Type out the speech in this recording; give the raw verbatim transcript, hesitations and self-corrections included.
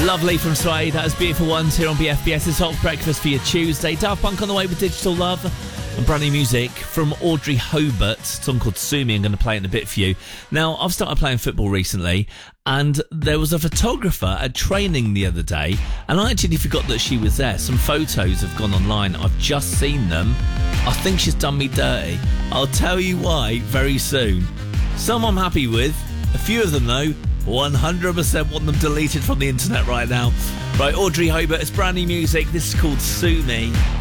Lovely from Sway. That was Beautiful Ones here on B F B S. It's Hot Breakfast for your Tuesday. Daft Punk on the way with Digital Love. And brand new music from Audrey Hobart. A song called Sue Me. I'm going to play it in a bit for you. Now, I've started playing football recently, and there was a photographer at training the other day, and I actually forgot that she was there. Some photos have gone online. I've just seen them. I think she's done me dirty. I'll tell you why very soon. Some I'm happy with. A few of them, though, one hundred percent want them deleted from the internet right now. Right, Audrey Hobart, it's brand new music. This is called Sue Me.